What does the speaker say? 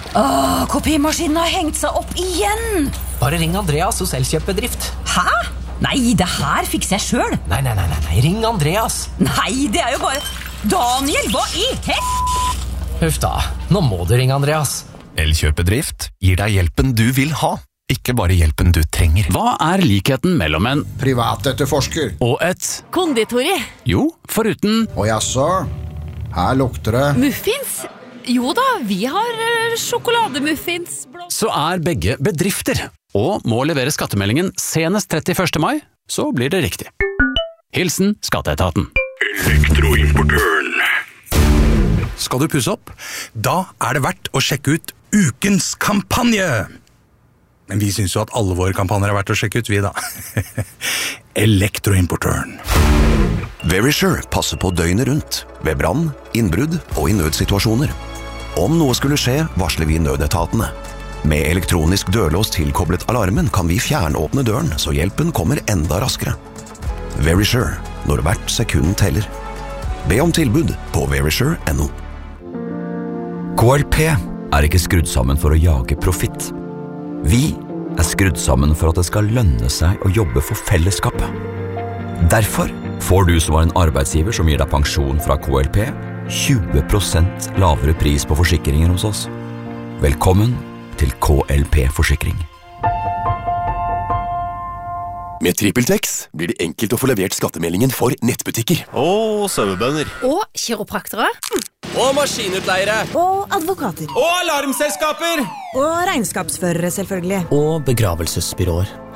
Kopimaskinen har hengt seg opp igjen. Bare ring Andreas hos Elkjøp-bedrift. Hæ? Nei, det her fikser jeg selv. Nei, ring Andreas. Nei, det er jo bare... Daniel, hva i Huff da, nå må du ringe Andreas. Elkjøp-bedrift gir deg hjelpen du vil ha, ikke bare hjelpen du trenger. Hva er likheten mellom en privatetterforsker og et konditori? Jo, foruten og jaså, her lukter det muffins? Jo da, vi har sjokolademuffins. Så er begge bedrifter og må levere skattemeldingen senest 31. mai, så blir det riktig. Hilsen Skatteetaten. Elektroimportøren. Skal du pusse opp? Da er det verdt å sjekke ut ukens kampanje. Men vi synes jo at alle våre kampanjer er verdt å sjekke ut, vi da. Elektroimportøren. Verisure passer på døgnet rundt, ved brann, innbrudd og i nødsituasjoner. Om noe skulle skje, varsler vi nødetatene. Med elektronisk dørlås tilkoblet alarmen kan vi fjernåpne døren, så hjelpen kommer enda raskere. Verisure, når hvert sekund teller. Be om tilbud på verisure.no. KLP er ikke skrudd sammen for å jage profitt. Vi er skrudd sammen for at det skal lønne seg å jobbe for fellesskapet. Derfor får du som var en arbeidsgiver som gir deg pensjon fra KLP, 20% lavere pris på forsikringer hos oss. Velkommen til KLP Forsikring. Med TrippelTex blir det enkelt å få levert skattemeldingen for nettbutikker. Og sauebønder. Og kiropraktere. Og maskinutleiere. Og advokater. Og alarmselskaper. Og regnskapsførere, selvfølgelig. Og begravelsesbyråer.